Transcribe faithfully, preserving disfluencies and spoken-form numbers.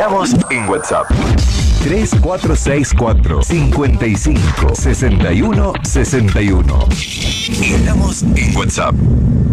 esperamos en WhatsApp. tres cuatro seis cuatro, cinco cinco, seis uno, seis uno. Esperamos en WhatsApp.